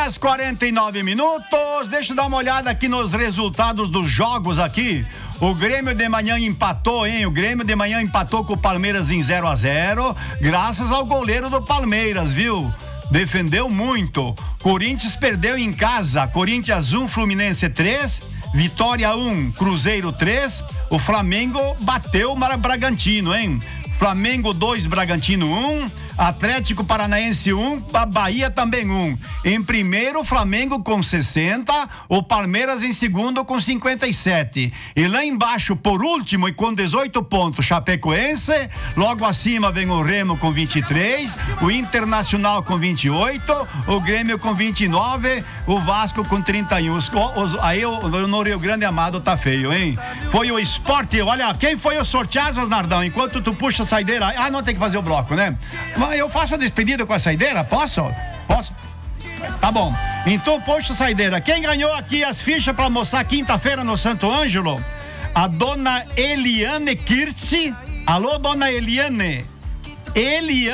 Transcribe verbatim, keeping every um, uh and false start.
horas e quarenta e nove minutos. Deixa eu dar uma olhada aqui nos resultados dos jogos aqui. O Grêmio de manhã empatou, hein? O Grêmio de manhã empatou com o Palmeiras em zero a zero, graças ao goleiro do Palmeiras, viu? Defendeu muito. Corinthians perdeu em casa. Corinthians um, Fluminense três. Vitória um, Cruzeiro três. O Flamengo bateu o Bragantino, hein? Flamengo dois, Bragantino um. Atlético Paranaense um, a Bahia também um. Em primeiro, o Flamengo com sessenta, o Palmeiras em segundo com cinquenta e sete. E lá embaixo, por último e com dezoito pontos, Chapecoense. Logo acima vem o Remo com vinte e três, o Internacional com vinte e oito, o Grêmio com vinte e nove, o Vasco com trinta e um. Os, os, aí o, no Rio Grande Amado tá feio, hein? Foi o Sport. Olha, quem foi o sorteado, Nardão? Enquanto tu puxa a saideira. Ah, não, tem que fazer o bloco, né? Eu faço a despedida com a saideira? Posso? Posso? Tá bom. Então, puxa a saideira. Quem ganhou aqui as fichas pra almoçar quinta-feira no Santo Ângelo? A dona Eliane Kirsi. Alô, dona Eliane. Eliane.